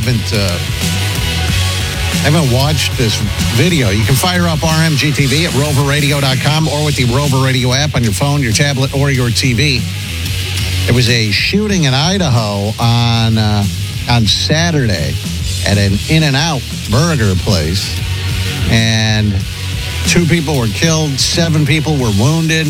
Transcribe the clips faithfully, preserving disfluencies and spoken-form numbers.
haven't uh, haven't watched this video, you can fire up R M G T V at rover radio dot com or with the Rover Radio app on your phone, your tablet, or your T V. There was a shooting in Idaho on uh, on Saturday at an In-N-Out burger place, and two people were killed, seven people were wounded.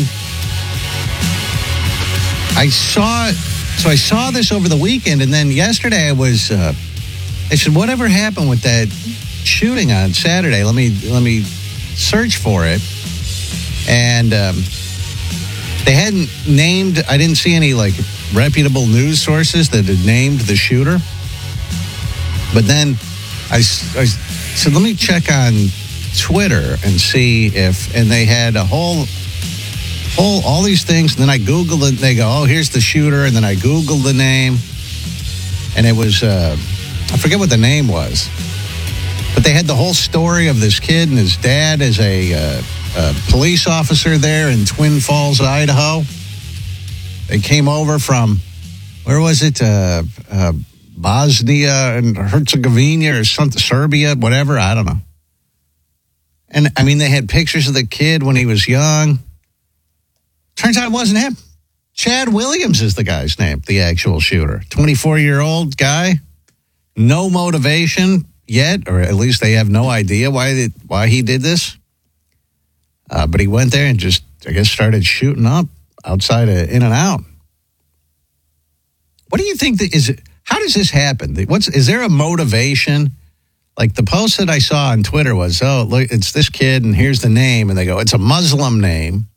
I saw, so I saw this over the weekend, and then yesterday I was, uh, I said, whatever happened with that shooting on Saturday? Let me let me search for it, and um, they hadn't named. I didn't see any like reputable news sources that had named the shooter. But then I, I said, let me check on Twitter and see if, and they had a whole, whole, all these things. And then I Googled it. They go, oh, here's the shooter. And then I Googled the name. And it was, uh, I forget what the name was. But they had the whole story of this kid and his dad as a, uh, a police officer there in Twin Falls, Idaho. They came over from, where was it? Uh, uh, Bosnia and Herzegovina or something, Serbia, whatever. I don't know. And, I mean, they had pictures of the kid when he was young. Turns out it wasn't him. Chad Williams is the guy's name, the actual shooter. twenty-four-year-old guy. No motivation yet, or at least they have no idea why they, why he did this. Uh, but he went there and just, I guess, started shooting up outside of In-N-Out. What do you think that is it? How does this happen? What's is there a motivation? Like the post that I saw on Twitter was, oh, look, it's this kid and here's the name. And they go, it's a Muslim name.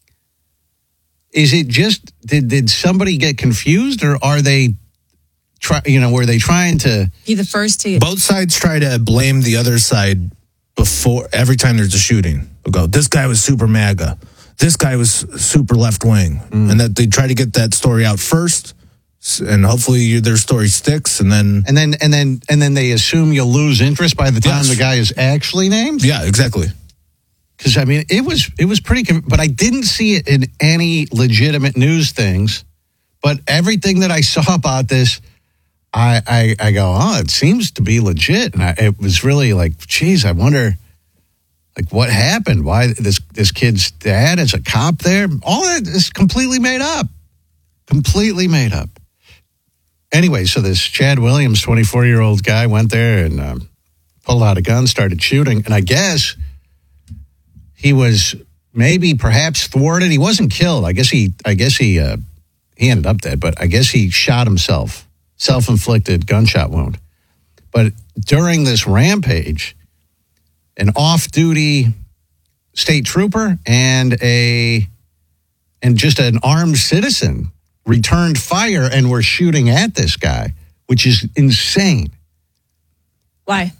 Is it just, did, did somebody get confused or are they, try, you know, were they trying to? Be the first to. Both sides try to blame the other side before, every time there's a shooting. They'll go, this guy was super MAGA. This guy was super left wing. Mm. And that they try to get that story out first. And hopefully their story sticks, and then and then and then and then they assume you'll lose interest by the time yes. the guy is actually named. Yeah, exactly. Because I mean, it was it was pretty, but I didn't see it in any legitimate news things. But everything that I saw about this, I I, I go, oh, it seems to be legit, and I, it was really like, geez, I wonder, like, what happened? Why this this kid's dad is a cop there? All that is completely made up, completely made up. Anyway, so this Chad Williams, twenty-four-year-old guy, went there and um, pulled out a gun, started shooting. And I guess he was maybe perhaps thwarted. He wasn't killed. I guess he I guess he, uh, he ended up dead, but I guess he shot himself, self-inflicted gunshot wound. But during this rampage, an off-duty state trooper and a and just an armed citizen returned fire and were shooting at this guy, which is insane. Why?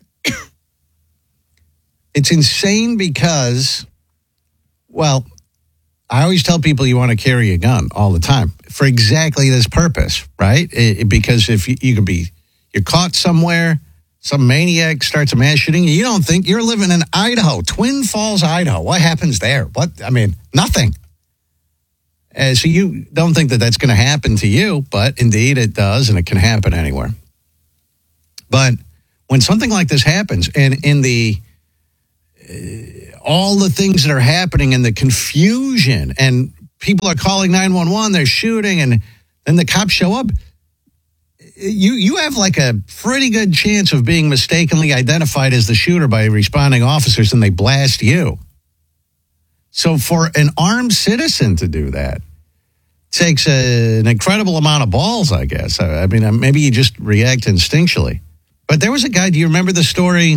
It's insane because, well, I always tell people you want to carry a gun all the time for exactly this purpose, right? It, because if you, you could be, you're caught somewhere, some maniac starts a mass shooting, you don't think you're living in Idaho, Twin Falls, Idaho. What happens there? What? I mean, nothing. Uh, so you don't think that that's going to happen to you, but indeed it does, and it can happen anywhere. But when something like this happens, and in the uh, all the things that are happening, and the confusion, and people are calling nine one one, they're shooting, and then the cops show up, you you have like a pretty good chance of being mistakenly identified as the shooter by responding officers, and they blast you. So for an armed citizen to do that takes a, an incredible amount of balls, I guess. I, I mean, maybe you just react instinctually. But there was a guy, do you remember the story?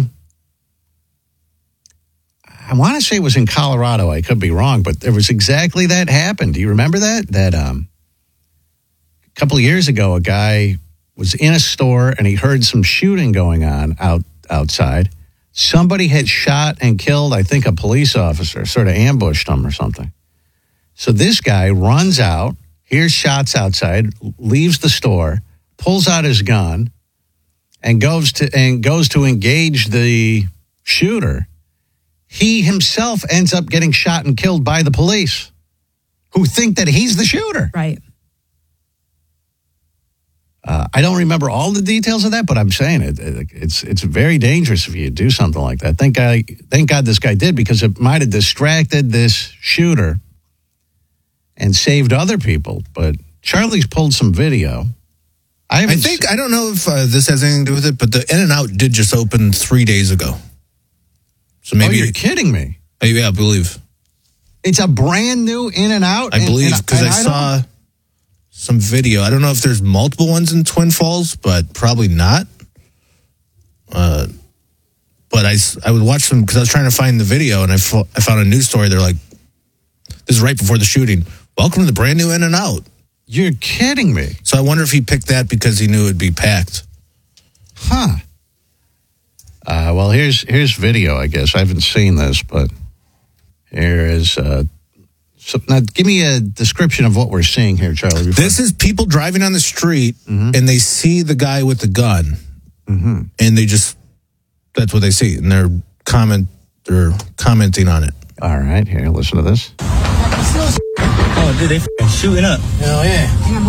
I want to say it was in Colorado. I could be wrong, but there was exactly that happened. Do you remember that? That um, a couple of years ago, a guy was in a store and he heard some shooting going on out outside. Somebody had shot and killed, I think, a police officer, sort of ambushed him or something. So this guy runs out, hears shots outside, leaves the store, pulls out his gun, and goes to and goes to engage the shooter. He himself ends up getting shot and killed by the police, who think that he's the shooter. Right. Uh, I don't remember all the details of that, but I'm saying it, it. It's it's very dangerous if you do something like that. Thank God, thank God this guy did, because it might have distracted this shooter and saved other people. But Charlie's pulled some video. I, I think, I don't know if uh, this has anything to do with it, but the In-N-Out did just open three days ago. So maybe oh, you're kidding me. Uh, yeah, I believe. It's a brand new In-N-Out? I believe, because I, I saw don't... some video. I don't know if there's multiple ones in Twin Falls, but probably not. Uh, but I, I would watch them because I was trying to find the video, and I, fo- I found a news story. They're like, this is right before the shooting. Welcome to the brand new In-N-Out. You're kidding me. So I wonder if he picked that because he knew it'd be packed. Huh. Uh, well, here's here's video, I guess. I haven't seen this, but here is... Uh, so, now, give me a description of what we're seeing here, Charlie. Before. This is people driving on the street, mm-hmm. and they see the guy with the gun, mm-hmm. and they just... That's what they see, and they're comment they're commenting on it. All right, here, listen to this. Oh, dude, they f***ing shooting up. Hell yeah.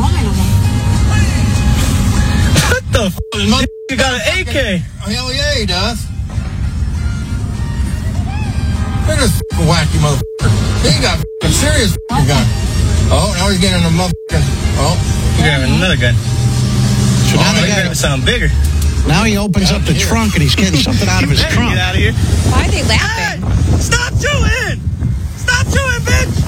What the f***? This you got an A K. Hell yeah, he does. Look at this f***ing wacky motherfucker. He got a serious f***ing gun. Oh, now he's getting a motherfucking... Oh. He's grabbing another gun. So now oh, they he's got grabbing something bigger. Now he opens up the trunk and he's getting something out of his trunk. Get out of here. Why are they laughing? Hey, stop shooting! Stop shooting, bitch!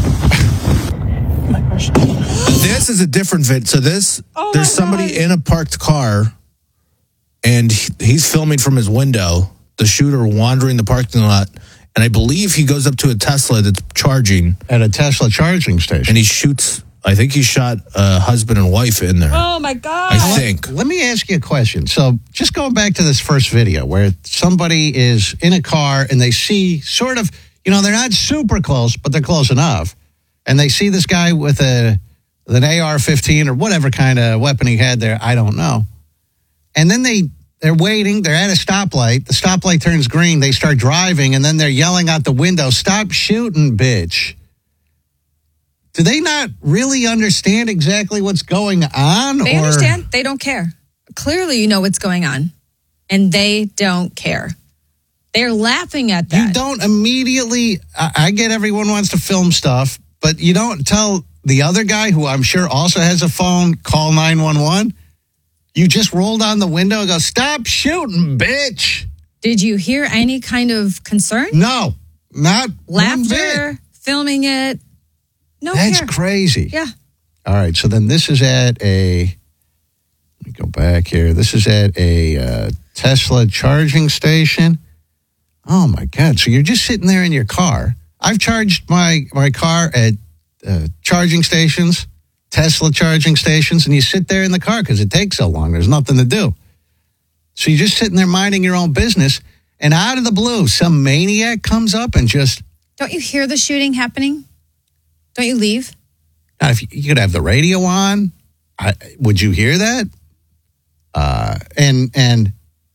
This is a different vid. So this, Oh there's my somebody God. in a parked car, and he- he's filming from his window, the shooter wandering the parking lot, and I believe he goes up to a Tesla that's charging, At a Tesla charging station. and he shoots, I think he shot a husband and wife in there. Oh my God. I think. Let me ask you a question. So just going back to this first video where somebody is in a car and they see sort of, you know, they're not super close, but they're close enough. And they see this guy with a with an A R fifteen or whatever kind of weapon he had there. I don't know. And then they, they're waiting. They're at a stoplight. The stoplight turns green. They start driving, and then they're yelling out the window, "Stop shooting, bitch." Do they not really understand exactly what's going on? They or? understand. They don't care. Clearly, you know what's going on, and they don't care. They're laughing at that. You don't immediately, I, I get everyone wants to film stuff, but you don't tell the other guy, who I'm sure also has a phone, call nine one one. You just roll down the window and go, "Stop shooting, bitch." Did you hear any kind of concern? No, not one bit. Laughter, filming it. No That's care. crazy. Yeah. All right, so then this is at a, let me go back here. This is at a uh, Tesla charging station. Oh, my God. So you're just sitting there in your car. I've charged my, my car at uh, charging stations, Tesla charging stations, and you sit there in the car because it takes so long. There's nothing to do. So you're just sitting there minding your own business, and out of the blue, some maniac comes up and just... Don't you hear the shooting happening? Don't you leave? Now, if you, you could have the radio on, I, would you hear that? Uh, and and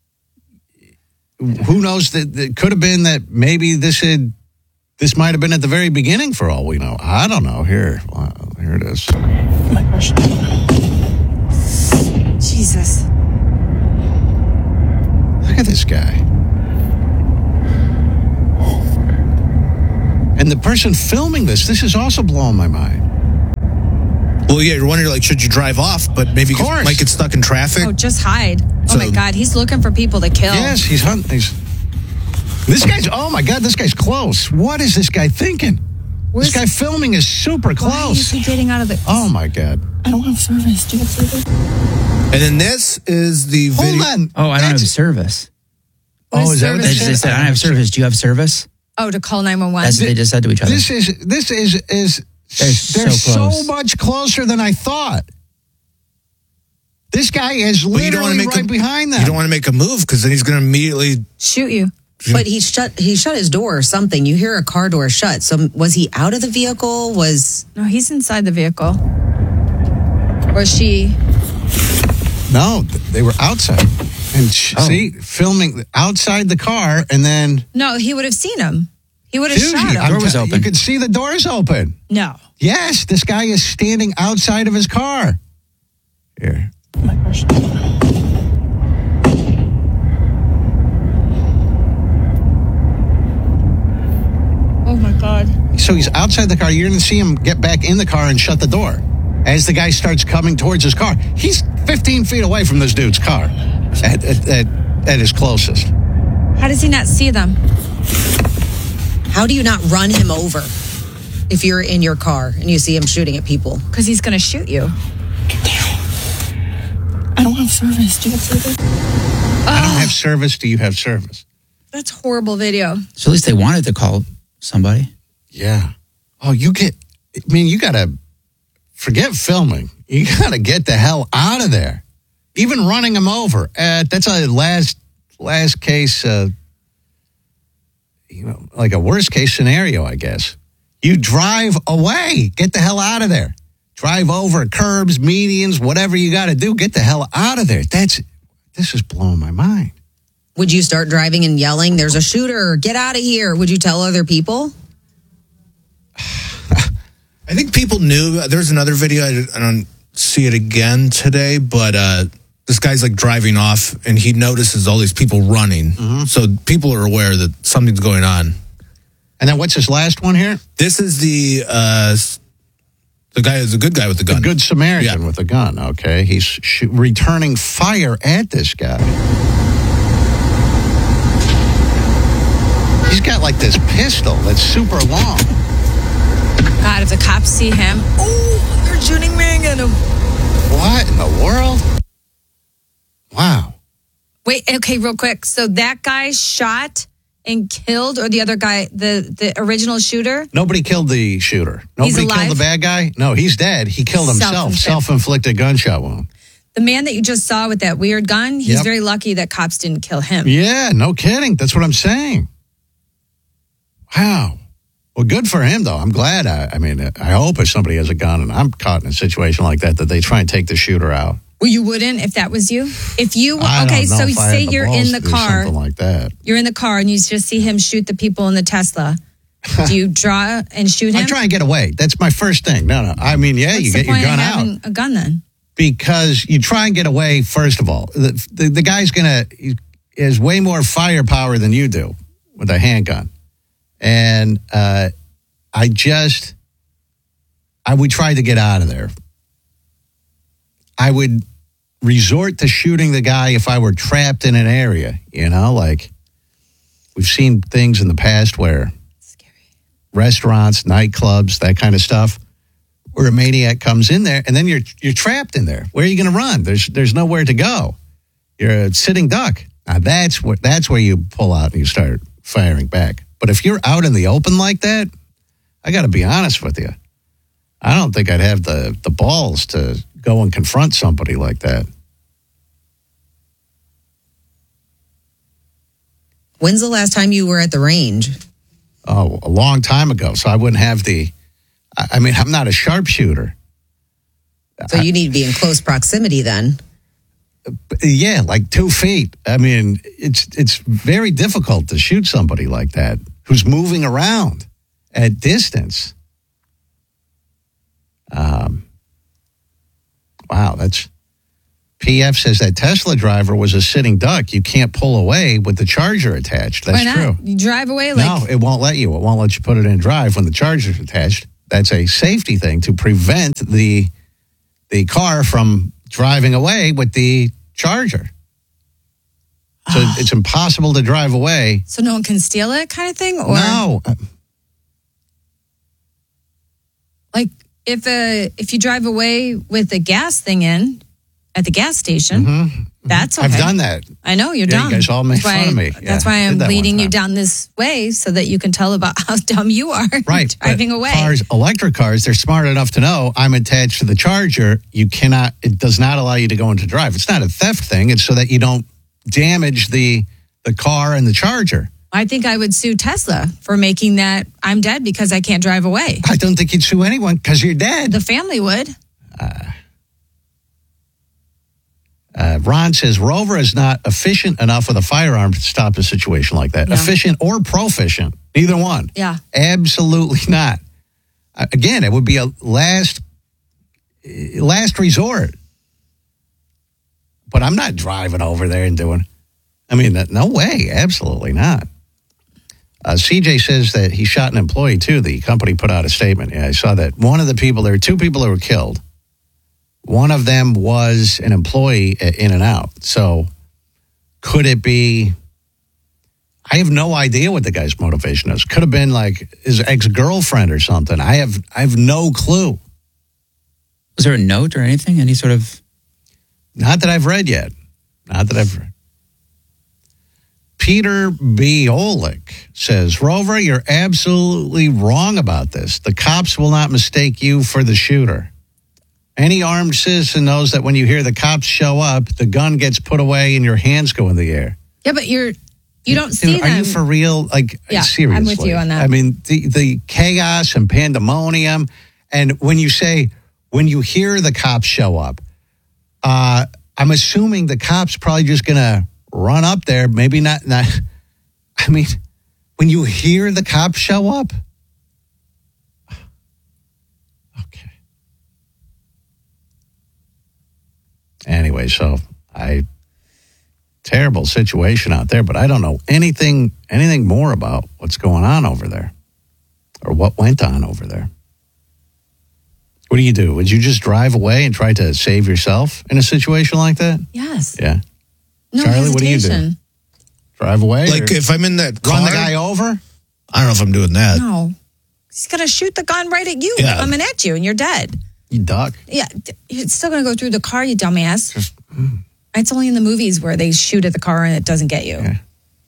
who knows, that it could have been that maybe this had this might have been at the very beginning for all we know. I don't know. Here, wow, here it is. Jesus. Look at this guy. And the person filming this, this is also blowing my mind. Well, yeah, you're wondering, like, should you drive off, but maybe you course. might get stuck in traffic? Oh, just hide. So- Oh my God, he's looking for people to kill. Yes, he's hunting. He's, this guy's, oh my God, this guy's close. What is this guy thinking? Where's- this guy filming is super close. Why is he getting out of the? Oh my God. I don't have service. Do you have service? And then this is the Hold video. on. Oh, I don't have That's- service. What Oh, is that what They they just said? said, I don't have service. Do you have service? Oh, to call nine one one. That's what they just said to each other. This is this is is They're they're so so, close. much closer than I thought. This guy is But you don't want literally to make right a, behind them. You don't want to make a move because then he's going to immediately. Shoot you. But he shut he shut his door or something. You hear a car door shut. So was he out of the vehicle? Was No, he's inside the vehicle. Or she. No, they were outside. And sh- Oh. see, filming outside the car, and then No, he would have seen him. He would have Dude, shot him. I'm Door was t- open. You could see the doors open. No. Yes, this guy is standing outside of his car. Here, My question. Oh my God. So he's outside the car. You're going to see him get back in the car and shut the door. As the guy starts coming towards his car, he's fifteen feet away from this dude's car at, at, at, at his closest. How does he not see them? How do you not run him over if you're in your car and you see him shooting at people? Because he's going to shoot you. I don't have service. Do you have service? I don't have service. Do you have service? That's horrible video. So at least they wanted to call somebody. Yeah. Oh, you get, I mean, you got to forget filming. You got to get the hell out of there. Even running him over. Uh, that's a last, last case, uh, you know, like a worst case scenario, I guess. You drive away. Get the hell out of there. Drive over curbs, medians, whatever you got to do. Get the hell out of there. That's, this is blowing my mind. Would you start driving and yelling, there's a shooter, get out of here? Would you tell other people? I think people knew. There's another video. I I don't see it again today, but uh, this guy's like driving off and he notices all these people running. Mm-hmm. So people are aware that something's going on. And then what's his last one here? This is the uh, the guy is a good guy with the gun. The Good Samaritan Yeah. with a gun. Okay. He's sh- returning fire at this guy. He's got like this pistol that's super long. God, if the cops see him, oh, they're shooting me again. What in the world? Wow. Wait, okay, real quick. So that guy shot and killed, or the other guy, the, the original shooter? Nobody killed the shooter. He's Nobody alive? killed the bad guy. No, he's dead. He killed himself. Self-inflicted. Self-inflicted gunshot wound. The man that you just saw with that weird gun, he's Yep. very lucky that cops didn't kill him. Yeah, no kidding. That's what I'm saying. Wow. Well, good for him, though. I'm glad. I, I mean, I hope if somebody has a gun and I'm caught in a situation like that, that they try and take the shooter out. Well, you wouldn't if that was you? If you, I okay, don't know so if I say had the you're balls in the to do car, something like that. you're in the car and you just see him shoot the people in the Tesla. Do you draw and shoot him? I try and get away. That's my first thing. No, no. I mean, yeah, What's you the get your point gun of out. having a gun then? Because you try and get away, first of all. The, the, the guy's going to, he has way more firepower than you do with a handgun. And uh, I just, I would try to get out of there. I would resort to shooting the guy if I were trapped in an area, you know, like we've seen things in the past where Scary. restaurants, nightclubs, that kind of stuff, where a maniac comes in there and then you're you're trapped in there. Where are you going to run? There's there's nowhere to go. You're a sitting duck. Now that's what that's where you pull out and you start firing back. But if you're out in the open like that, I got to be honest with you. I don't think I'd have the the balls to go and confront somebody like that. When's the last time you were at the range? Oh, a long time ago. So I wouldn't have the. I I mean, I'm not a sharpshooter. So you need to be in close proximity then. Yeah, like two feet. I mean, it's it's very difficult to shoot somebody like that who's moving around at distance. Um. Wow, that's. P F says that Tesla driver was a sitting duck. You can't pull away with the charger attached. That's Why not? true. You drive away like No, it won't let you. It won't let you put it in drive when the charger's attached. That's a safety thing to prevent the the car from driving away with the charger. So it's impossible to drive away. so no one can steal it, kind of thing, or No. like if a if you drive away with a gas thing in at the gas station, that's okay. I've done that. I know you're Yeah, you dumb. guys all make That's fun why- of me. That's Yeah, why did I'm that one leading you time. down this way so that you can tell about how dumb you are Right. driving but away. Cars, electric cars, they're smart enough to know I'm attached to the charger. You cannot, it does not allow you to go into drive. It's not a theft thing. It's so that you don't damage the the car and the charger. I think I would sue Tesla for making that I'm dead because I can't drive away. I don't think you'd sue anyone because you're dead. The family would. Uh, Ron says Rover is not efficient enough with a firearm to stop a situation like that. No. Efficient or proficient, neither one. Yeah. Absolutely not. Uh, again, it would be a last last resort. but I'm not driving over there and doing. I mean, no way, absolutely not. Uh, C J says that he shot an employee too. The company put out a statement. Yeah, I saw that. One of the people, there were two people who were killed. One of them was an employee at In-N-Out. So could it be? I have no idea what the guy's motivation is. Could have been like his ex-girlfriend or something. I have I have no clue. Was there a note or anything? Any sort of? Not that I've read yet. Not that I've read. Peter B. Olick says, Rover, you're absolutely wrong about this. The cops will not mistake you for the shooter. Any armed citizen knows that when you hear the cops show up, the gun gets put away and your hands go in the air. Yeah, but you're you don't see Dude, them. Are you for real? Like, Yeah, seriously. I'm with you on that. I mean, the, the chaos and pandemonium. And when you say, when you hear the cops show up, uh, I'm assuming the cops probably just going to run up there. Maybe not, not. I mean, when you hear the cops show up. Okay. Anyway, so I. Terrible situation out there, but I don't know anything anything more about what's going on over there or what went on over there. What do you do? Would you just drive away and try to save yourself in a situation like that? Yes. Yeah. No Charlie, hesitation. what do you do? Drive away? Like or if I'm in that car, run the guy over? I don't know if I'm doing that. No. He's going to shoot the gun right at you, Yeah. coming at you, and you're dead. You duck. Yeah. It's still going to go through the car, you dumbass. Just, it's only in the movies where they shoot at the car and it doesn't get you. Yeah.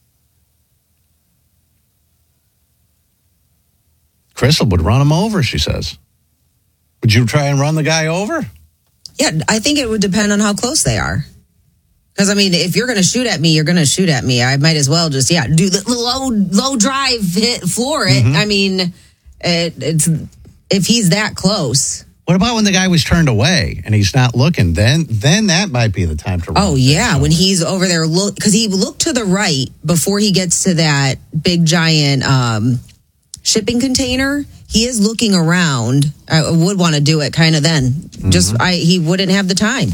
Crystal would run him over, she says. Would you try and run the guy over? Yeah, I think it would depend on how close they are. Because, I mean, if you're going to shoot at me, you're going to shoot at me. I might as well just, yeah, do the low low drive, hit, floor it. Mm-hmm. I mean, it, it's if he's that close. What about when the guy was turned away and he's not looking? Then then that might be the time to run. Oh, yeah, when he's over there, look, because he looked to the right before he gets to that big, giant um, shipping container. He is looking around. I would want to do it kind of then. Mm-hmm. Just I, he wouldn't have the time.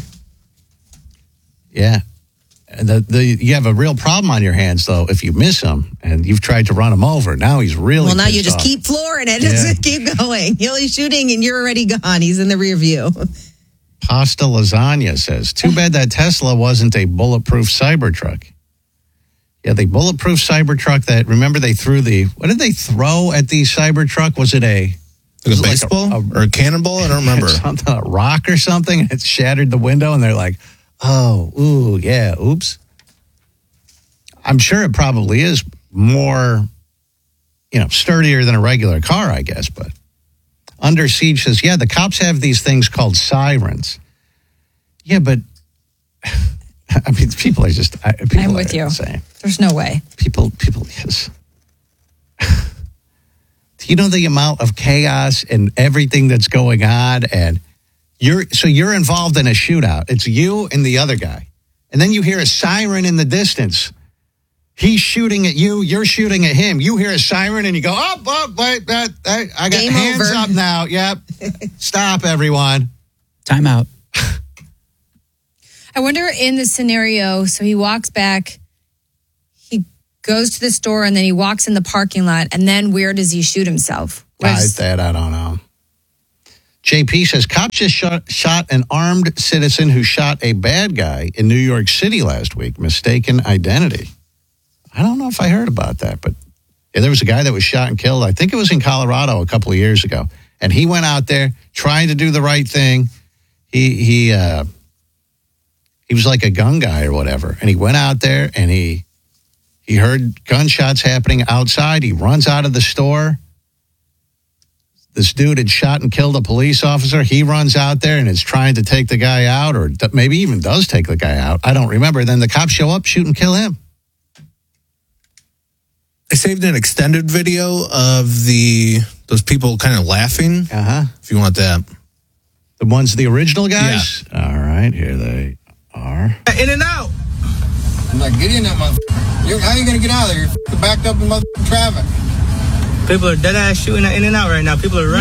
Yeah. The, the, you have a real problem on your hands, though, if you miss him and you've tried to run him over. Now he's really Well, now pissed you just off. keep flooring it. Yeah. Just keep going. He's shooting and you're already gone. He's in the rear view. Pasta Lasagna says, too bad that Tesla wasn't a bulletproof Cybertruck. Yeah, the bulletproof Cybertruck that, remember they threw the, what did they throw at the Cybertruck? Was it a... Like was a it like baseball a- or a cannonball? I don't remember. Something, a rock or something. And it shattered the window and they're like, oh, ooh, yeah, oops. I'm sure it probably is more, you know, sturdier than a regular car, I guess. But Under Siege says, yeah, the cops have these things called sirens. Yeah, but I mean, people are just, I, people I'm with are you. insane. There's no way. People, people, yes. Do you know the amount of chaos and everything that's going on? And you're, so you're involved in a shootout. It's you and the other guy. And then you hear a siren in the distance. He's shooting at you. You're shooting at him. You hear a siren and you go, oh, oh wait, that, I, I got Game hands over. up now. Yep. Stop, everyone. Time out. I wonder in the scenario, so he walks back, he goes to the store, and then he walks in the parking lot, and then where does he shoot himself? I, Where's- that I don't know. J P says, cops just shot, shot an armed citizen who shot a bad guy in New York City last week. Mistaken identity. I don't know if I heard about that, but yeah, there was a guy that was shot and killed. I think it was in Colorado a couple of years ago. And he went out there trying to do the right thing. He, he, uh, he was like a gun guy or whatever. And he went out there and he, he heard gunshots happening outside. He runs out of the store. This dude had shot and killed a police officer. He runs out there and is trying to take the guy out, or maybe even does take the guy out. I don't remember. Then the cops show up, shoot and kill him. I saved an extended video of the those people kind of laughing. Uh-huh. If you want that. The ones, the original guys? All right, here they are. In and out. I'm like, get in that motherfucker. You're, how are you going to get out of there? You're f***ing backed up in motherfucking traffic. People are dead ass shooting at In and Out right now. People are running Run. and everything. Wait.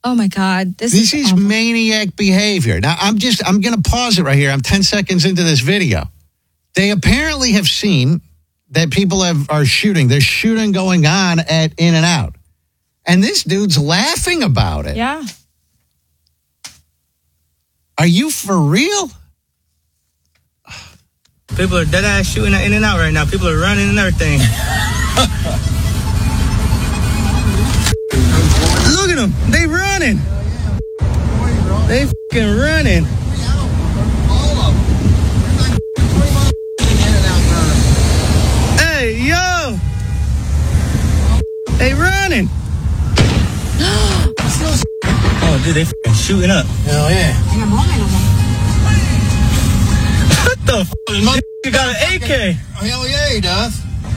Oh my God. This, This is, is awful. maniac behavior. Now, I'm just, I'm going to pause it right here. I'm ten seconds into this video. They apparently have seen that people have, are shooting. There's shooting going on at In-N-Out. And this dude's laughing about it. Yeah. Are you for real? People are dead ass shooting at In-N-Out right now. People are running and everything. Look at them. They running. They fucking running. Hey, yo. They running. Oh, dude, they fucking shooting up. Hell yeah. What the f***? You got an A K. Hell yeah, he does.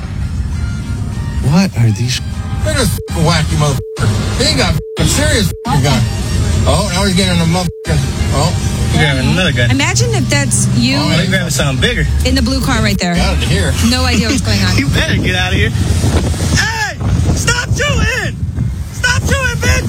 What are these? Look at this wacky motherfucker. He got a serious gun. Oh, now he's getting a motherfucking. Oh. You're grabbing another gun. Imagine if that's you Oh, you're grabbing something bigger. in the blue car right there. Got it here. No idea what's going on. You better get out of here. Hey! Stop shooting! Stop shooting, bitch!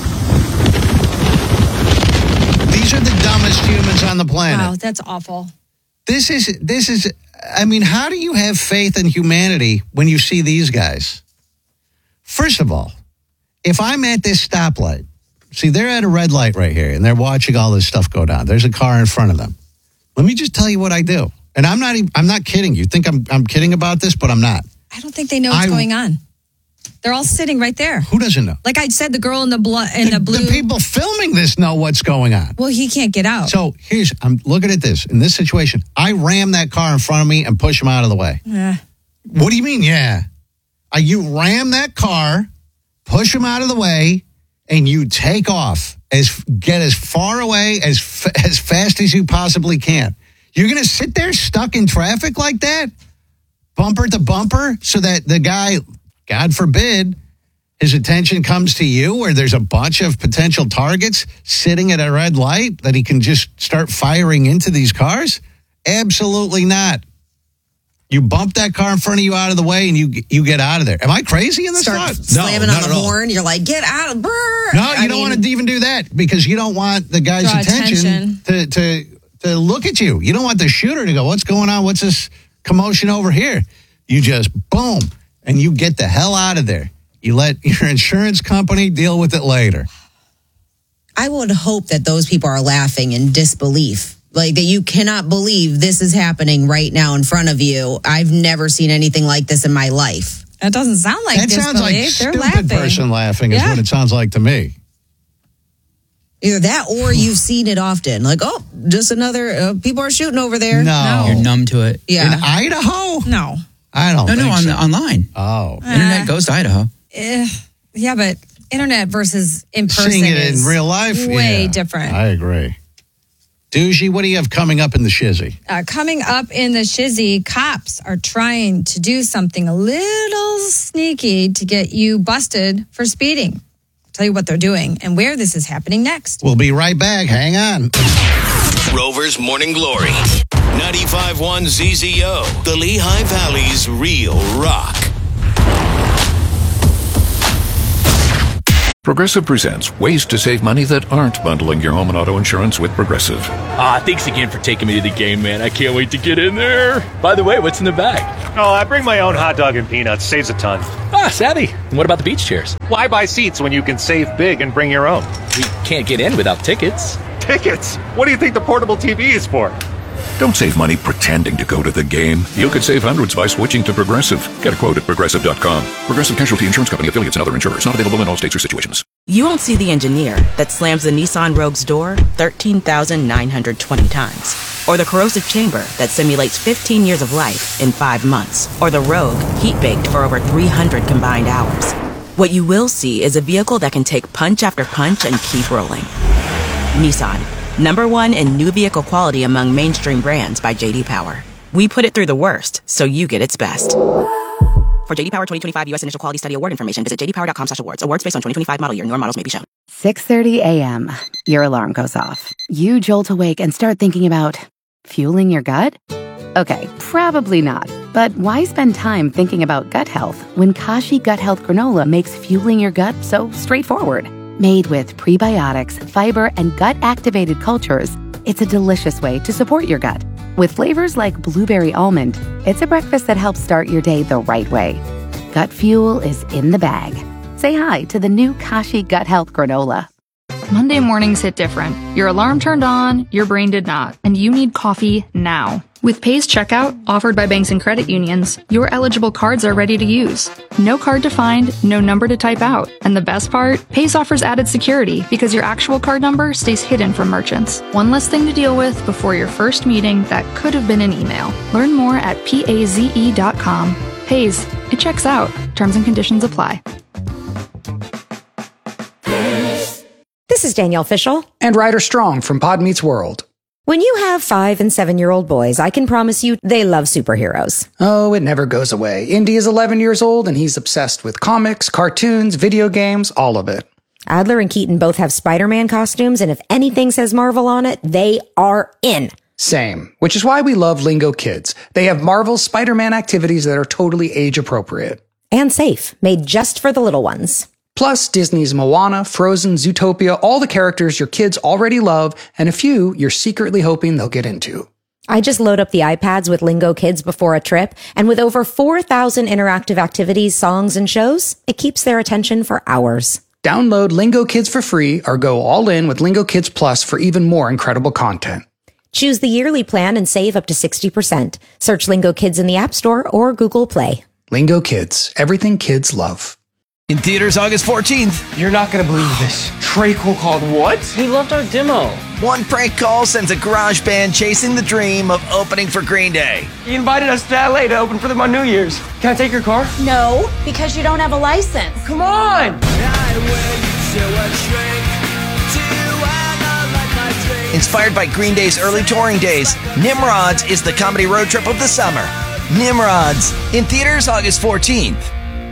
These are the dumbest humans on the planet. Wow, that's awful. This is, this is, I mean, how do you have faith in humanity when you see these guys? First of all, if I'm at this stoplight, see, they're at a red light right here, and they're watching all this stuff go down. There's a car in front of them. Let me just tell you what I do. And I'm not even, I'm not kidding. You think I'm I'm kidding about this, but I'm not. I don't think they know what's I- going on. They're all sitting right there. Who doesn't know? Like I said, the girl in the blood in the, blue. The people filming this know what's going on. Well, he can't get out. So here's, I'm looking at this. In this situation, I ram that car in front of me and push him out of the way. Eh. What do you mean, yeah? Uh, you ram that car, push him out of the way, and you take off. As Get as far away as f- as fast as you possibly can. You're going to sit there stuck in traffic like that, bumper to bumper, so that the guy, God forbid, his attention comes to you where there's a bunch of potential targets sitting at a red light that he can just start firing into these cars? Absolutely not. You bump that car in front of you out of the way and you you get out of there. Am I crazy in this Start thought? slamming no, on not the at all. horn. You're like, get out of brr. No, you I don't mean, want to even do that because you don't want the guy's Draw attention, to, to to look at you. You don't want the shooter to go, what's going on? What's this commotion over here? You just boom, and you get the hell out of there. You let your insurance company deal with it later. I would hope that those people are laughing in disbelief. Like that you cannot believe this is happening right now in front of you. I've never seen anything like this in my life. That doesn't sound like That sounds like disbelief. They're stupid laughing. person laughing is Yeah. what it sounds like to me. Either that or you've seen it often. Like, oh, just another, uh, people are shooting over there. No. You're numb to it. Yeah. In Idaho? No. I don't No, think no, on so. the, online. Oh. Internet goes to Idaho. Eh, yeah, but internet versus in person Seeing it is in real life? way Yeah, different. I agree. Doogie, what do you have coming up in the shizzy? Uh, coming up in the shizzy, cops are trying to do something a little sneaky to get you busted for speeding. I'll tell you what they're doing and where this is happening next. We'll be right back. Hang on. Rover's Morning Glory. ninety-five point one Z Z O. The Lehigh Valley's real rock. Progressive presents ways to save money that aren't bundling your home and auto insurance with Progressive. Ah, thanks again for taking me to the game, man. I can't wait to get in there. By the way, what's in the bag? Oh, I bring my own hot dog and peanuts. Saves a ton. Ah, savvy. And what about the beach chairs? Why buy seats when you can save big and bring your own? We can't get in without tickets. Tickets? What do you think the portable T V is for? Don't save money pretending to go to the game. You could save hundreds by switching to Progressive. Get a quote at progressive dot com. Progressive Casualty Insurance Company, affiliates, and other insurers. Not available in all states or situations. You won't see the engineer that slams the Nissan Rogue's door thirteen thousand nine hundred twenty times. Or the corrosive chamber that simulates fifteen years of life in five months. Or the Rogue heat-baked for over three hundred combined hours. What you will see is a vehicle that can take punch after punch and keep rolling. Nissan. Number one in new vehicle quality among mainstream brands by J D Power. We put it through the worst, so you get its best. For J D Power twenty twenty-five U S Initial Quality Study Award information, visit j d power dot com slash awards. Awards based on twenty twenty-five model year. Newer models may be shown. six thirty a.m. Your alarm goes off. You jolt awake and start thinking about fueling your gut? Okay, probably not. But why spend time thinking about gut health when Kashi Gut Health Granola makes fueling your gut so straightforward? Made with prebiotics, fiber, and gut-activated cultures, it's a delicious way to support your gut. With flavors like blueberry almond, it's a breakfast that helps start your day the right way. Gut Fuel is in the bag. Say hi to the new Kashi Gut Health Granola. Monday mornings hit different. Your alarm turned on, your brain did not, and you need coffee now. With Pay's checkout, offered by banks and credit unions, your eligible cards are ready to use. No card to find, no number to type out. And the best part? Pay's offers added security because your actual card number stays hidden from merchants. One less thing to deal with before your first meeting that could have been an email. Learn more at paze dot com. Pay's, it checks out. Terms and conditions apply. This is Danielle Fishel. And Ryder Strong from Pod Meets World. When you have five and seven-year-old boys, I can promise you they love superheroes. Oh, it never goes away. Indy is eleven years old, and he's obsessed with comics, cartoons, video games, all of it. Adler and Keaton both have Spider-Man costumes, and if anything says Marvel on it, they are in. Same, which is why we love Lingo Kids. They have Marvel's Spider-Man activities that are totally age-appropriate. And safe, made just for the little ones. Plus, Disney's Moana, Frozen, Zootopia, all the characters your kids already love, and a few you're secretly hoping they'll get into. I just load up the iPads with Lingo Kids before a trip, and with over four thousand interactive activities, songs, and shows, it keeps their attention for hours. Download Lingo Kids for free or go all in with Lingo Kids Plus for even more incredible content. Choose the yearly plan and save up to sixty percent. Search Lingo Kids in the App Store or Google Play. Lingo Kids, everything kids love. In theaters August fourteenth. You're not going to believe this. Trey Cole called what? He loved our demo. One prank call sends a garage band chasing the dream of opening for Green Day. He invited us to L A to open for them on New Year's. Can I take your car? No, because you don't have a license. Come on! Inspired by Green Day's early touring days, Nimrods is the comedy road trip of the summer. Nimrods, in theaters August fourteenth.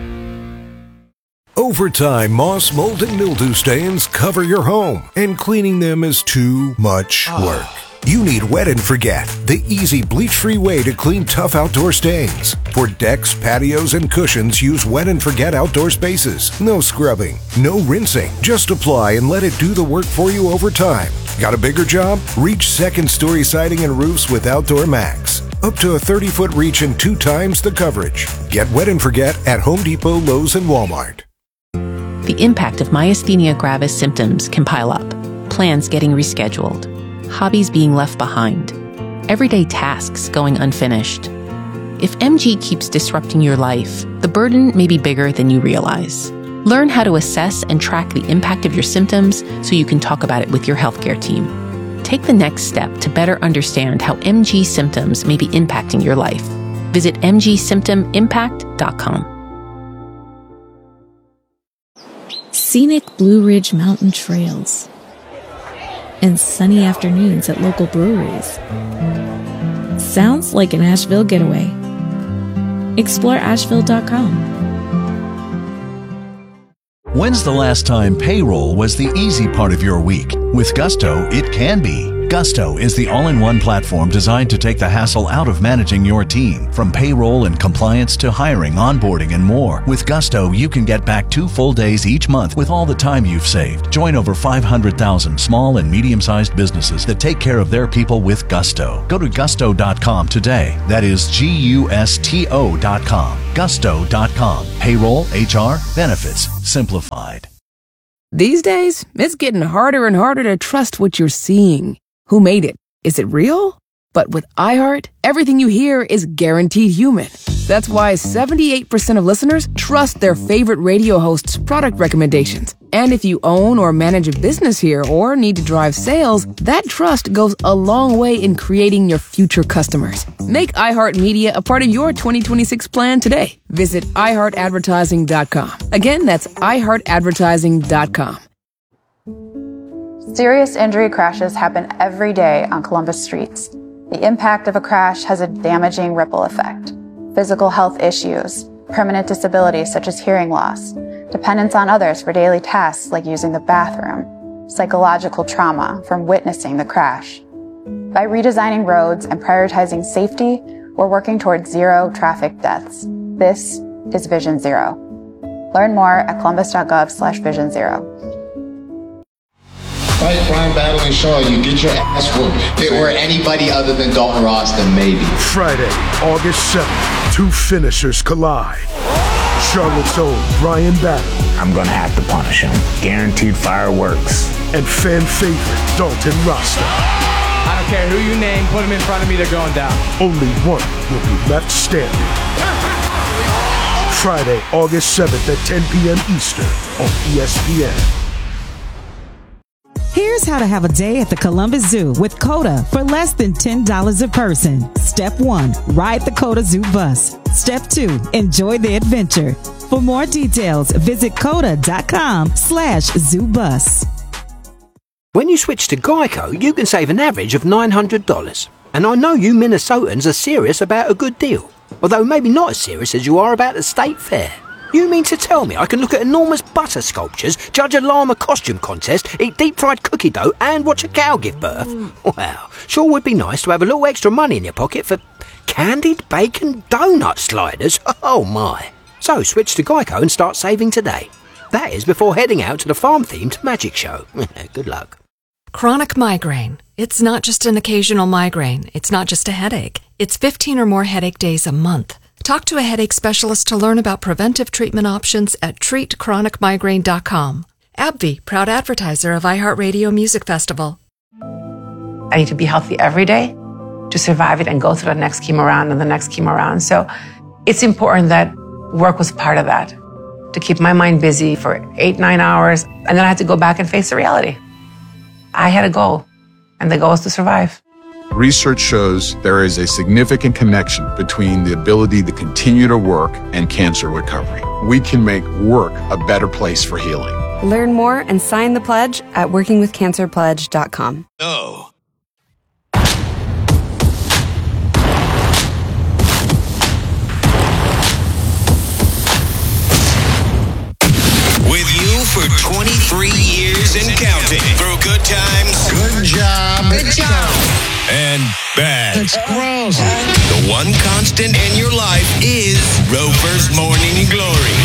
Over time, moss, mold, and mildew stains cover your home, and cleaning them is too much work. You need Wet and Forget, the easy bleach-free way to clean tough outdoor stains. For decks, patios, and cushions, use Wet and Forget outdoor spaces. No scrubbing, no rinsing. Just apply and let it do the work for you over time. Got a bigger job? Reach second-story siding and roofs with Outdoor Max. Up to a thirty-foot reach and two times the coverage. Get Wet and Forget at Home Depot, Lowe's, and Walmart. The impact of myasthenia gravis symptoms can pile up. Plans getting rescheduled. Hobbies being left behind. Everyday tasks going unfinished. If M G keeps disrupting your life, the burden may be bigger than you realize. Learn how to assess and track the impact of your symptoms so you can talk about it with your healthcare team. Take the next step to better understand how M G symptoms may be impacting your life. Visit m g symptom impact dot com. Scenic Blue Ridge Mountain trails and sunny afternoons at local breweries. Sounds like an Asheville getaway. Explore asheville dot com. When's the last time payroll was the easy part of your week? With Gusto, it can be. Gusto is the all-in-one platform designed to take the hassle out of managing your team. From payroll and compliance to hiring, onboarding, and more. With Gusto, you can get back two full days each month with all the time you've saved. Join over five hundred thousand small and medium-sized businesses that take care of their people with Gusto. Go to gusto dot com today. That is G U S T O dot com. gusto dot com. Payroll, H R, benefits, simplified. These days, it's getting harder and harder to trust what you're seeing. Who made it? Is it real? But with iHeart, everything you hear is guaranteed human. That's why seventy-eight percent of listeners trust their favorite radio host's product recommendations. And if you own or manage a business here or need to drive sales, that trust goes a long way in creating your future customers. Make iHeartMedia a part of your twenty twenty-six plan today. Visit i heart advertising dot com. Again, that's i heart advertising dot com. Serious injury crashes happen every day on Columbus streets. The impact of a crash has a damaging ripple effect. Physical health issues, permanent disabilities such as hearing loss, dependence on others for daily tasks like using the bathroom, psychological trauma from witnessing the crash. By redesigning roads and prioritizing safety, we're working towards zero traffic deaths. This is Vision Zero. Learn more at columbus dot gov slash vision zero. fight Brian Battle and Shaw, you get your ass whooped. If it were anybody other than Dalton Ross, then maybe. Friday, August seventh, two finishers collide. Charlotte's own Brian Battle. I'm gonna have to punish him. Guaranteed fireworks. And fan favorite Dalton Rasta. I don't care who you name, put him in front of me, they're going down. Only one will be left standing. Friday, August seventh at ten p.m. Eastern on E S P N. Here's how to have a day at the Columbus Zoo with CODA for less than ten dollars a person. Step one, ride the CODA Zoo bus. Step two, enjoy the adventure. For more details, visit coda.com slash zoo bus. When you switch to Geico, you can save an average of nine hundred dollars. And I know you Minnesotans are serious about a good deal, although maybe not as serious as you are about the state fair. You mean to tell me I can look at enormous butter sculptures, judge a llama costume contest, eat deep-fried cookie dough, and watch a cow give birth? Well, sure would be nice to have a little extra money in your pocket for candied bacon donut sliders. Oh, my. So switch to Geico and start saving today. That is before heading out to the farm-themed magic show. Good luck. Chronic migraine. It's not just an occasional migraine. It's not just a headache. It's fifteen or more headache days a month. Talk to a headache specialist to learn about preventive treatment options at treat chronic migraine dot com. AbbVie, proud advertiser of iHeartRadio Music Festival. I need to be healthy every day to survive it and go through the next chemo round and the next chemo round. So it's important that work was part of that, to keep my mind busy for eight, nine hours. And then I had to go back and face the reality. I had a goal, and the goal is to survive. Research shows there is a significant connection between the ability to continue to work and cancer recovery. We can make work a better place for healing. Learn more and sign the pledge at working with cancer pledge dot com. Oh. With you for twenty-three years and counting. Through good times. Good job. Good job. And bad. It's gross. The one constant in your life is Rover's Morning Glory.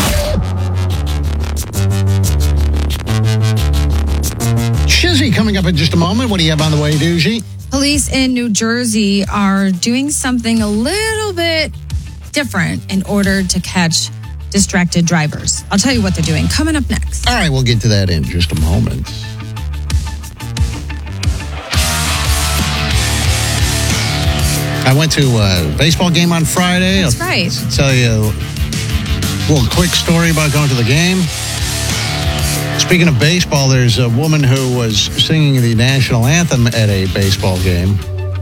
Shizzy coming up in just a moment. What do you have on the way, Doogie? Police in New Jersey are doing something a little bit different in order to catch distracted drivers. I'll tell you what they're doing coming up next. All right, we'll get to that in just a moment. I went to a baseball game on Friday. That's I'll right. Tell you a little quick story about going to the game. Speaking of baseball, there's a woman who was singing the national anthem at a baseball game,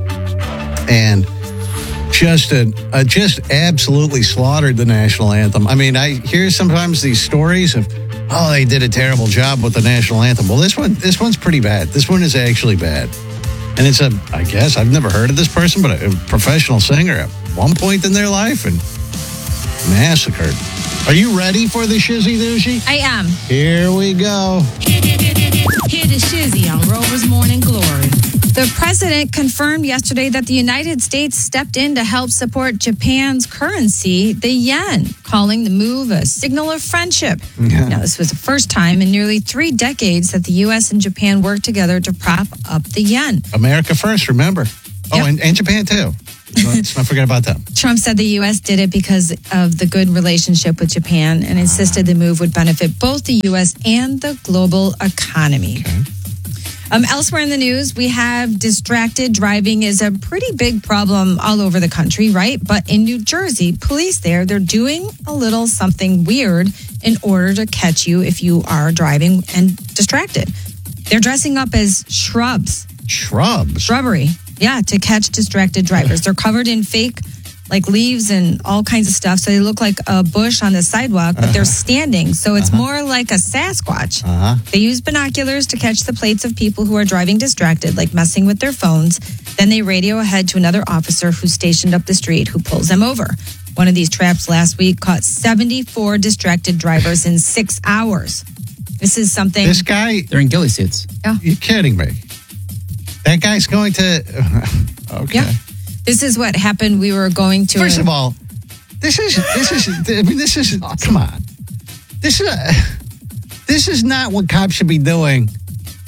and just a, a just absolutely slaughtered the national anthem. I mean, I hear sometimes these stories of, oh, they did a terrible job with the national anthem. Well, this one, this one's pretty bad. This one is actually bad. And it's a, I guess, I've never heard of this person, but a, a professional singer at one point in their life and massacred. Are you ready for the Shizzy Doogie? I am. Here we go. Hear the Shizzy on Rover's Morning Glory. The president confirmed yesterday that the United States stepped in to help support Japan's currency, the yen, calling the move a signal of friendship. Yeah. Now, this was the first time in nearly three decades that the U S and Japan worked together to prop up the yen. America first, remember. Oh, yep. and, and Japan too. Let's not forget about them. Trump said the U S did it because of the good relationship with Japan and insisted the move would benefit both the U S and the global economy. Okay. Um, elsewhere in the news, we have distracted driving is a pretty big problem all over the country, right? But in New Jersey, police there, they're doing a little something weird in order to catch you if you are driving and distracted. They're dressing up as shrubs. Shrubs? Shrubbery. Yeah, to catch distracted drivers. They're covered in fake, like leaves and all kinds of stuff. So they look like a bush on the sidewalk, but uh-huh. they're standing. So it's uh-huh. more like a Sasquatch. Uh-huh. They use binoculars to catch the plates of people who are driving distracted, like messing with their phones. Then they radio ahead to another officer who's stationed up the street who pulls them over. One of these traps last week caught seventy-four distracted drivers in six hours. This is something... This guy... They're in ghillie suits. Yeah. You're kidding me. That guy's going to... Okay. Yeah. This is what happened. We were going to... First a, of all, this is... This is... I mean, this is... Come on. This is... A, this is not what cops should be doing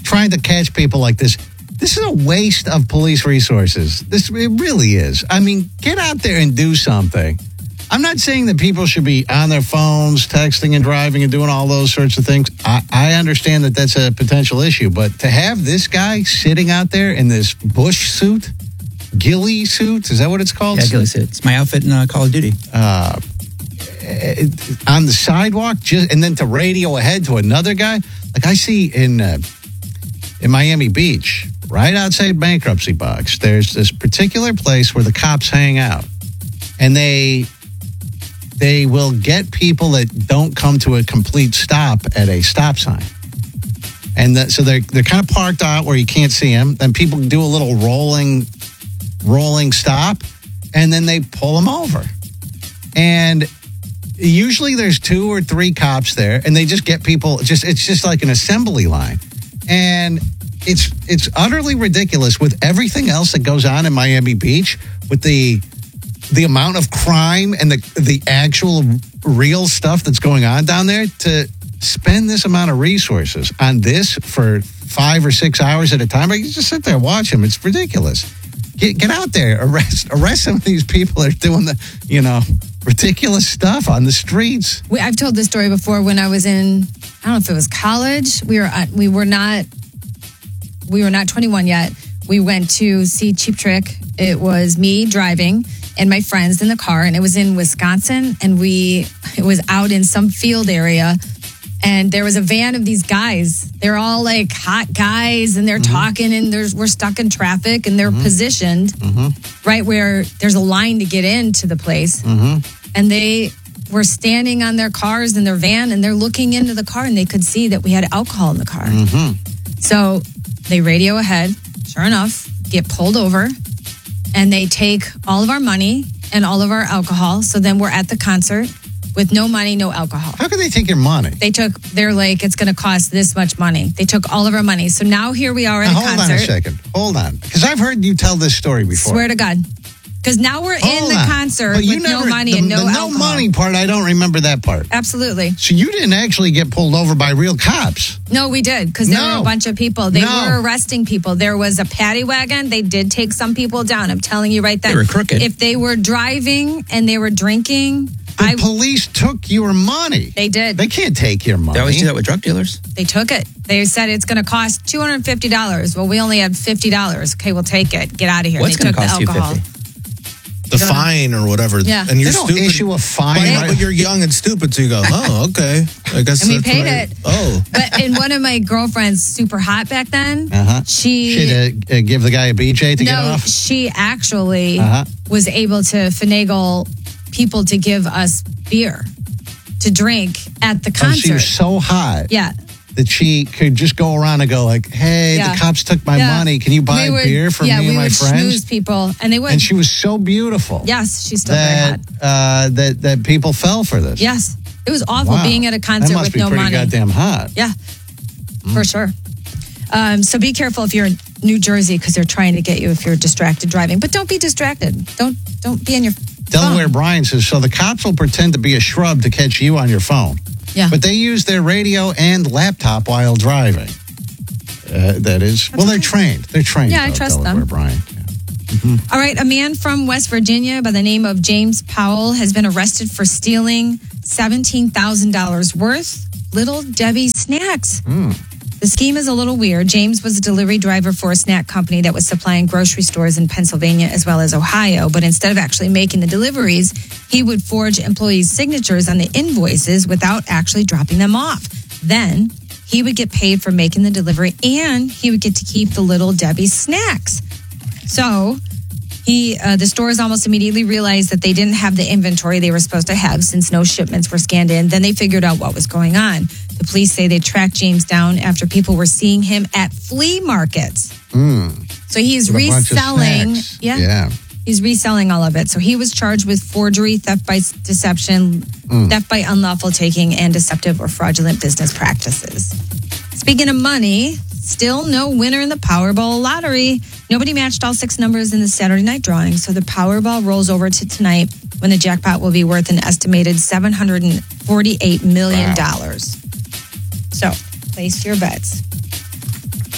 trying to catch people like this. This is a waste of police resources. This it really is. I mean, get out there and do something. I'm not saying that people should be on their phones, texting and driving and doing all those sorts of things. I, I understand that that's a potential issue, but to have this guy sitting out there in this Bush suit, ghillie suit, is that what it's called? Yeah, ghillie suit. It's my outfit in uh, Call of Duty. Uh, on the sidewalk, just and then to radio ahead to another guy. Like I see in uh, in Miami Beach, right outside Bankruptcy Box, there's this particular place where the cops hang out, and they they will get people that don't come to a complete stop at a stop sign, and the, so they're they're kind of parked out where you can't see them. Then people do a little rolling rolling stop, and then they pull them over, and usually there's two or three cops there, and they just get people. Just it's just like an assembly line, and it's it's utterly ridiculous with everything else that goes on in Miami Beach, with the the amount of crime and the the actual real stuff that's going on down there. To spend this amount of resources on this for five or six hours at a time, like, you just sit there and watch them. It's ridiculous. Get get out there, arrest arrest some of these people that are doing the you know. ridiculous stuff on the streets. We, I've told this story before. When I was in, I don't know if it was college. We were at, we were not we were not twenty-one yet. We went to see Cheap Trick. It was me driving and my friends in the car, and it was in Wisconsin. And we it was out in some field area, and there was a van of these guys. They're all like hot guys, and they're mm-hmm. talking, and there's we're stuck in traffic, and they're mm-hmm. positioned mm-hmm. right where there's a line to get into the place. Mm-hmm. And they were standing on their cars in their van, and they're looking into the car, and they could see that we had alcohol in the car. Mm-hmm. So they radio ahead. Sure enough, get pulled over, and they take all of our money and all of our alcohol. So then we're at the concert with no money, no alcohol. How can they take your money? They took, they're like, it's going to cost this much money. They took all of our money. So now here we are at now, a hold concert. Hold on a second. Hold on. Because I've heard you tell this story before. Swear to God. Because now we're hold in the on. concert but you with never, no money the, and no the alcohol. no money part, I don't remember that part. Absolutely. So you didn't actually get pulled over by real cops? No, we did. Because there no. were a bunch of people. They no. were arresting people. There was a paddy wagon. They did take some people down. I'm telling you right then. They were crooked. If they were driving and they were drinking... The I, police took your money. They did. They can't take your money. They always do that with drug dealers. They took it. They said it's going to cost two hundred fifty dollars. Well, we only had fifty dollars. Okay, we'll take it. Get out of here. What's they took cost the alcohol. two hundred fifty dollars? The fine or whatever. Yeah. And you're they don't stupid. issue a fine. Right? But you're young and stupid, so you go, oh, okay. I guess and we that's paid right. it. Oh. But and one of my girlfriends, super hot back then, uh-huh. she... She'd uh, give the guy a B J to no, get off? she actually uh-huh. was able to finagle people to give us beer to drink at the concert. Oh, she was so hot. Yeah. That she could just go around and go like, hey, Yeah. the cops took my Yeah. money. Can you buy We would- beer for yeah, me and we my would friends? schmooze people, and they would. And she was so beautiful. Yes, she's still that, very hot. uh, that, that people fell for this. Yes. It was awful Wow. being at a concert that must with be no pretty money. goddamn hot. Yeah, for sure. Um, so be careful if you're in New Jersey, because they're trying to get you if you're distracted driving. But don't be distracted. Don't don't be on your Delaware phone. Brian says, so the cops will pretend to be a shrub to catch you on your phone. Yeah. But they use their radio and laptop while driving. Uh, that is, That's well, they're okay. trained. They're trained. Yeah, I though, trust Delaware them. Brian. All right, a man from West Virginia by the name of James Powell has been arrested for stealing seventeen thousand dollars worth Little Debbie snacks. Mm. The scheme is a little weird. James was a delivery driver for a snack company that was supplying grocery stores in Pennsylvania as well as Ohio. But instead of actually making the deliveries, he would forge employees' signatures on the invoices without actually dropping them off. Then he would get paid for making the delivery, and he would get to keep the Little Debbie snacks. So he, uh, the stores almost immediately realized that they didn't have the inventory they were supposed to have since no shipments were scanned in. Then they figured out what was going on. The police say they tracked James down after people were seeing him at flea markets. Mm. So he's With a bunch of reselling. snacks. Yeah. Yeah. He's reselling all of it. So he was charged with forgery, theft by deception, Mm. theft by unlawful taking, and deceptive or fraudulent business practices. Speaking of money, still no winner in the Powerball lottery. Nobody matched all six numbers in the Saturday night drawing, so the Powerball rolls over to tonight when the jackpot will be worth an estimated seven hundred forty-eight million dollars. Wow. So, place your bets.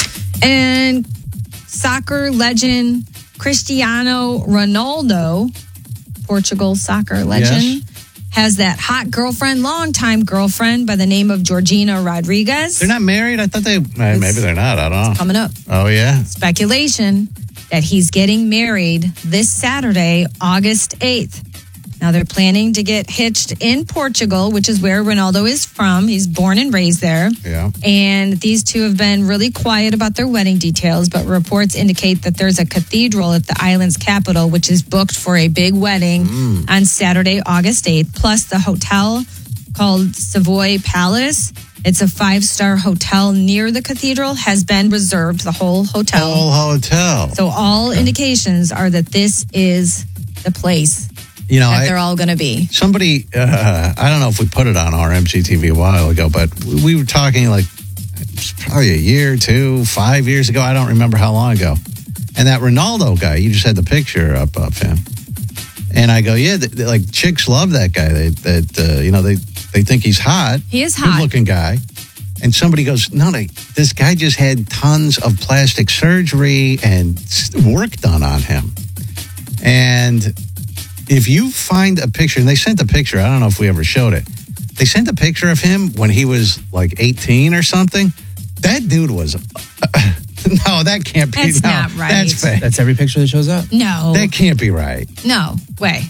And soccer legend Cristiano Ronaldo, Portugal soccer legend, Yes. has that hot girlfriend, longtime girlfriend by the name of Georgina Rodriguez. They're not married? I thought they, uh, maybe they're not. I don't know. Coming up. Oh, yeah. Speculation that he's getting married this Saturday, August eighth. Now, they're planning to get hitched in Portugal, which is where Ronaldo is from. He's born and raised there. Yeah. And these two have been really quiet about their wedding details, but reports indicate that there's a cathedral at the island's capital, which is booked for a big wedding Mm. on Saturday, August eighth. Plus, the hotel called Savoy Palace. It's a five-star hotel near the cathedral, has been reserved, the whole hotel. Whole hotel. So all indications are that this is the place You know, that I, they're all going to be. somebody, uh, I don't know if we put it on our M C T V a while ago, but we were talking like it's probably a year, two, five years ago. I don't remember how long ago. And that Ronaldo guy, you just had the picture up of him. And I go, yeah, th- th- like chicks love that guy. They, that uh, you know, they they think he's hot. He is hot. Good-looking guy. And somebody goes, no, no, this guy just had tons of plastic surgery and s- work done on him. And if you find a picture, and they sent a picture, I don't know if we ever showed it. They sent a picture of him when he was like eighteen or something. That dude was, no, that can't be. That's no, not right. That's fake. That's every picture that shows up. No. That can't be right. No way.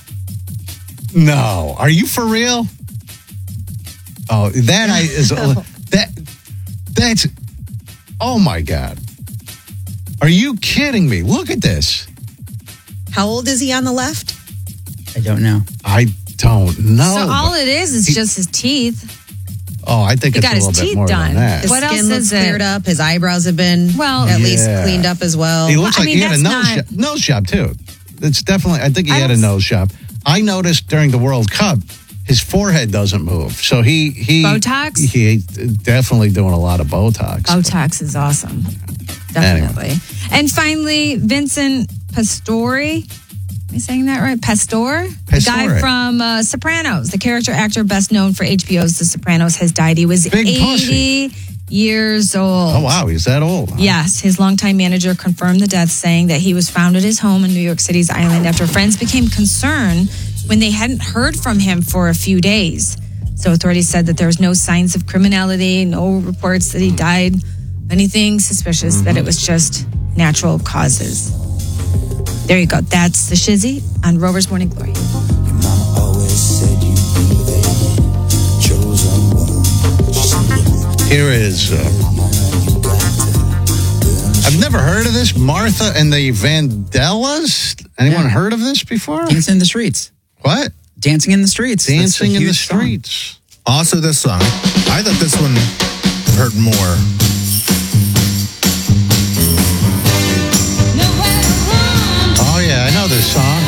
No. Are you for real? Oh, that I is that that's oh my God. Are you kidding me? Look at this. How old is he on the left? I don't know. I don't know. so all it is is just his teeth. Oh, I think He it's got a his little bit teeth more done. than that. His What skin else looks is it? cleared up. His eyebrows have been Well, at least Yeah. cleaned up as well. He looks I like mean, he had a that's nose not- job, nose job too. It's definitely. I think he I had a don't- nose job. I noticed during the World Cup, his forehead doesn't move. So he he Botox? He definitely doing a lot of Botox. Botox is awesome. Definitely. And finally, Vincent Pastore. Am I saying that right? Pastor? The guy Pastore. from uh, Sopranos. The character actor best known for H B O's The Sopranos has died. He was Big eighty pussy. years old. Oh wow, he's that old. huh? Yes, his longtime manager confirmed the death, saying that he was found at his home in New York City's Island after friends became concerned when they hadn't heard from him for a few days. So authorities said that there was no signs of criminality, no reports that he died, anything suspicious, that it was just natural causes. There you go. That's the Shizzy on Rover's Morning Glory. Here is. Uh, I've never heard of this. Martha and the Vandellas. Anyone Yeah. heard of this before? Dancing in the streets. What? Dancing in the streets. That's a Dancing in the huge song. streets. Also, this song. I thought this one hurt more. Oh yeah, I know this song.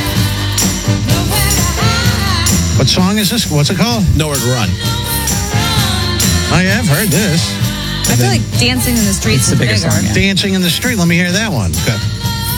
What song is this? What's it called? Nowhere to Run. Oh yeah, I've heard this. I feel like Dancing in the Streets It's the is bigger bigger. song, yeah. Dancing in the Street. Let me hear that one. Okay.